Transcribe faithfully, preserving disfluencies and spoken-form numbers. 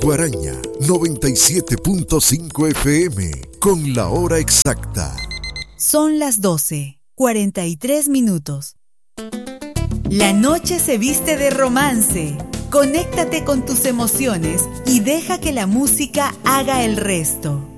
Guaraña noventa y siete punto cinco F M con la hora exacta. Son las doce, cuarenta y tres minutos. La noche se viste de romance. Conéctate con tus emociones y deja que la música haga el resto.